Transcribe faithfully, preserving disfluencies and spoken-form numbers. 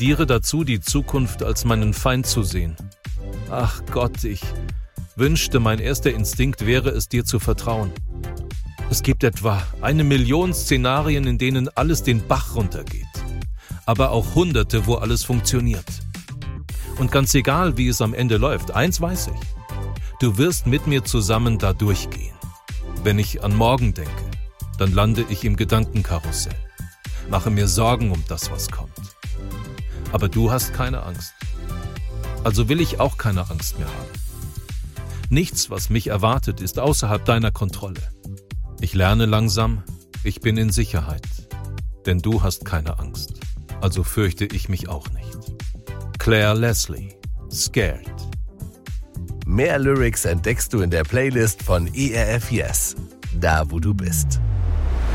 tendiere dazu, die Zukunft als meinen Feind zu sehen. Ach Gott, ich wünschte, mein erster Instinkt wäre es, dir zu vertrauen. Es gibt etwa eine Million Szenarien, in denen alles den Bach runtergeht. Aber auch Hunderte, wo alles funktioniert. Und ganz egal, wie es am Ende läuft, eins weiß ich. Du wirst mit mir zusammen da durchgehen. Wenn ich an morgen denke, dann lande ich im Gedankenkarussell. Mache mir Sorgen um das, was kommt. Aber du hast keine Angst. Also will ich auch keine Angst mehr haben. Nichts, was mich erwartet, ist außerhalb deiner Kontrolle. Ich lerne langsam, ich bin in Sicherheit. Denn du hast keine Angst. Also fürchte ich mich auch nicht. Claire Leslie, Scared. Mehr Lyrics entdeckst du in der Playlist von E R F Yes, da wo du bist.